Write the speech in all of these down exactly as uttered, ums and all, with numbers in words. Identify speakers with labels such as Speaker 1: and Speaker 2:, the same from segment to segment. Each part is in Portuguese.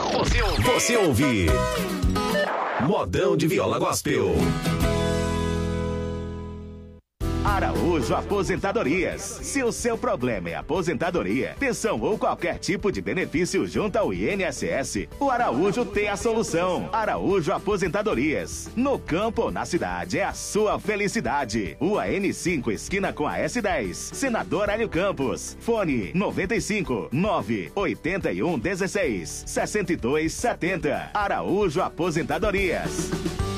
Speaker 1: Você ouve. Você ouve. Modão de Viola Gospel. Araújo Aposentadorias. Se o seu problema é aposentadoria, pensão ou qualquer tipo de benefício junto ao I N S S, o Araújo tem a solução. Araújo Aposentadorias. No campo ou na cidade, é a sua felicidade. Rua N cinco, esquina com a S dez. Senador Hélio Campos. Fone noventa e cinco, nove oitenta e um, dezesseis, sessenta e dois, setenta. Araújo Aposentadorias.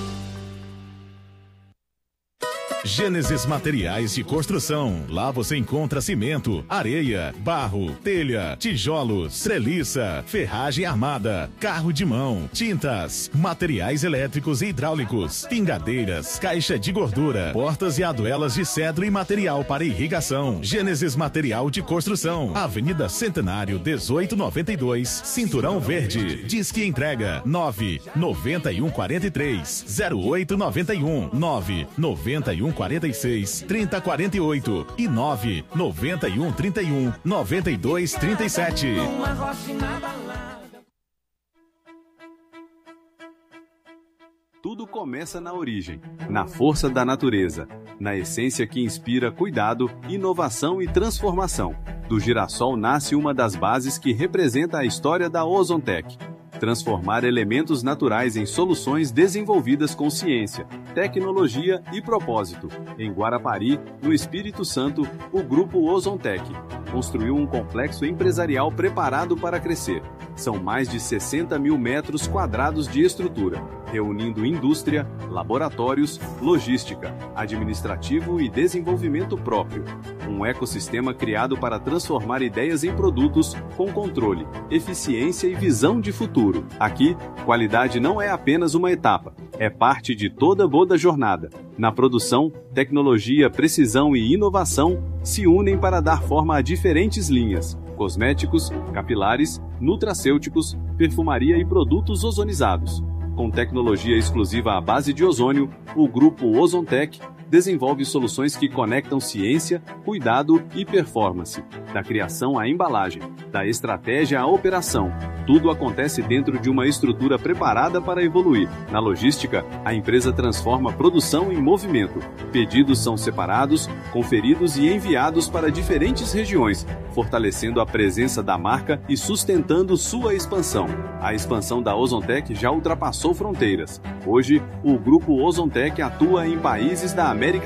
Speaker 2: Gênesis Materiais de Construção. Lá você encontra cimento, areia, barro, telha, tijolos, treliça, ferragem armada, carro de mão, tintas, materiais elétricos e hidráulicos, pingadeiras, caixa de gordura, portas e aduelas de cedro e material para irrigação. Gênesis Material de Construção. Avenida Centenário, dezoito noventa e dois, Cinturão Verde. Disque entrega nove noventa e um, quarenta e três, zero oito noventa e um, nove noventa e um, quarenta e seis, trinta, quarenta e oito e nove noventa e um, trinta e um, noventa e dois, trinta e sete.
Speaker 3: Tudo começa na origem, na força da natureza, na essência que inspira cuidado, inovação e transformação. Do girassol nasce uma das bases que representa a história da Ozontec. Transformar elementos naturais em soluções desenvolvidas com ciência, tecnologia e propósito. Em Guarapari, no Espírito Santo, o Grupo Ozontec construiu um complexo empresarial preparado para crescer. São mais de sessenta mil metros quadrados de estrutura, reunindo indústria, laboratórios, logística, administrativo e desenvolvimento próprio. Um ecossistema criado para transformar ideias em produtos com controle, eficiência e visão de futuro. Aqui, qualidade não é apenas uma etapa, é parte de toda boa jornada. Na produção, tecnologia, precisão e inovação se unem para dar forma a diferentes linhas: cosméticos, capilares, nutracêuticos, perfumaria e produtos ozonizados. Com tecnologia exclusiva à base de ozônio, o Grupo Ozontec desenvolve soluções que conectam ciência, cuidado e performance. Da criação à embalagem, da estratégia à operação, tudo acontece dentro de uma estrutura preparada para evoluir. Na logística, a empresa transforma produção em movimento. Pedidos são separados, conferidos e enviados para diferentes regiões, fortalecendo a presença da marca e sustentando sua expansão. A expansão da Ozontec já ultrapassou fronteiras. Hoje, o Grupo Ozontec atua em países da América